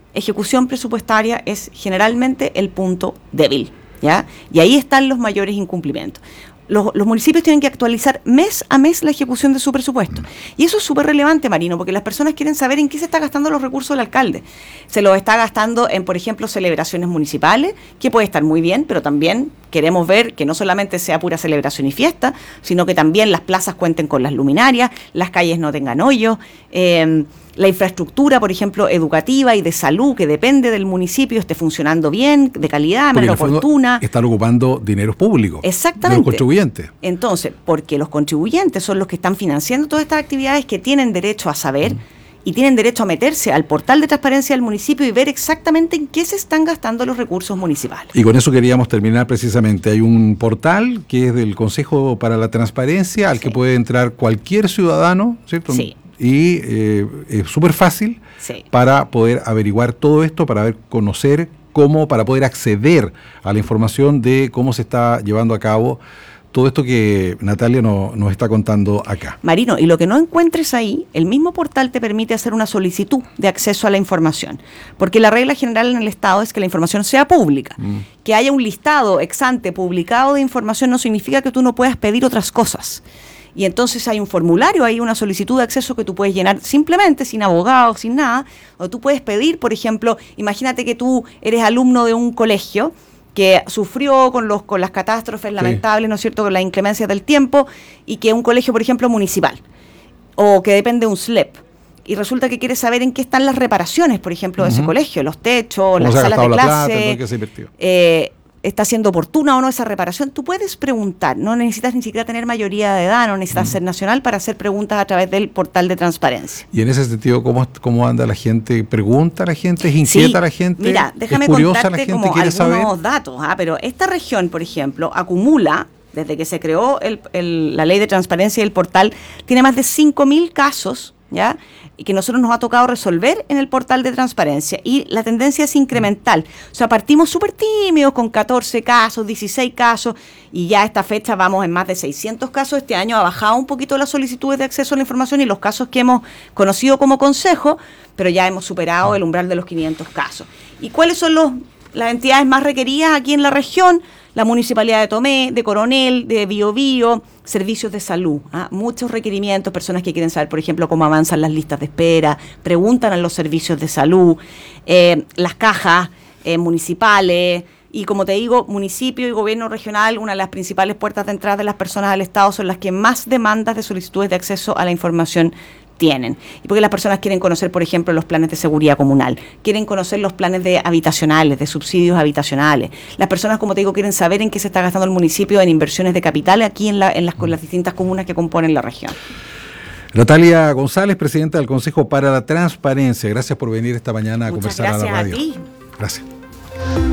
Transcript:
ejecución presupuestaria es generalmente el punto débil, ¿ya? Y ahí están los mayores incumplimientos. Los municipios tienen que actualizar mes a mes la ejecución de su presupuesto. Y eso es súper relevante, Marino, porque las personas quieren saber en qué se está gastando los recursos del alcalde. Se los está gastando en, por ejemplo, celebraciones municipales, que puede estar muy bien, pero también queremos ver que no solamente sea pura celebración y fiesta, sino que también las plazas cuenten con las luminarias, las calles no tengan hoyos, la infraestructura, por ejemplo, educativa y de salud, que depende del municipio, esté funcionando bien, de calidad, de manera oportuna. Están ocupando dineros públicos. Exactamente. De los contribuyentes. Entonces, porque los contribuyentes son los que están financiando todas estas actividades, que tienen derecho a saber y tienen derecho a meterse al portal de transparencia del municipio y ver exactamente en qué se están gastando los recursos municipales. Y con eso queríamos terminar precisamente. Hay un portal que es del Consejo para la Transparencia, al que puede entrar cualquier ciudadano, ¿cierto? Sí. Y es súper fácil para poder averiguar todo esto, para conocer cómo, para poder acceder a la información de cómo se está llevando a cabo todo esto que Natalia nos está contando acá. Marino, y lo que no encuentres ahí, el mismo portal te permite hacer una solicitud de acceso a la información, porque la regla general en el Estado es que la información sea pública. Que haya un listado ex ante publicado de información no significa que tú no puedas pedir otras cosas. Y entonces hay un formulario, hay una solicitud de acceso que tú puedes llenar simplemente, sin abogado, sin nada, o tú puedes pedir, por ejemplo, imagínate que tú eres alumno de un colegio que sufrió con las catástrofes lamentables, ¿no es cierto?, con las inclemencias del tiempo, y que es un colegio, por ejemplo, municipal, o que depende de un SLEP. Y resulta que quieres saber en qué están las reparaciones, por ejemplo, de ese colegio, los techos, las salas de clase, está siendo oportuna o no esa reparación. Tú puedes preguntar, no necesitas ni siquiera tener mayoría de edad, no necesitas ser nacional para hacer preguntas a través del portal de transparencia. Y en ese sentido, ¿cómo anda la gente? ¿Pregunta a la gente? ¿Es inquieta la gente? Mira, déjame contarte como algunos datos, pero esta región, por ejemplo, acumula, desde que se creó la ley de transparencia y el portal, tiene más de 5.000 casos, ¿ya?, y que nosotros nos ha tocado resolver en el portal de transparencia, y la tendencia es incremental. O sea, partimos súper tímidos con 14 casos, 16 casos, y ya a esta fecha vamos en más de 600 casos. Este año ha bajado un poquito las solicitudes de acceso a la información y los casos que hemos conocido como consejo, pero ya hemos superado el umbral de los 500 casos. ¿Y cuáles son las entidades más requeridas aquí en la región? La Municipalidad de Tomé, de Coronel, de Biobío, servicios de salud, muchos requerimientos, personas que quieren saber, por ejemplo, cómo avanzan las listas de espera, preguntan a los servicios de salud, las cajas municipales, y como te digo, municipio y gobierno regional, una de las principales puertas de entrada de las personas al Estado, son las que más demandas de solicitudes de acceso a la información tienen. Y porque las personas quieren conocer, por ejemplo, los planes de seguridad comunal, quieren conocer los planes de habitacionales, de subsidios habitacionales. Las personas, como te digo, quieren saber en qué se está gastando el municipio en inversiones de capital aquí en las distintas comunas que componen la región. Natalia González, presidenta del Consejo para la Transparencia, gracias por venir esta mañana a conversar a la radio. Muchas gracias a ti. Gracias.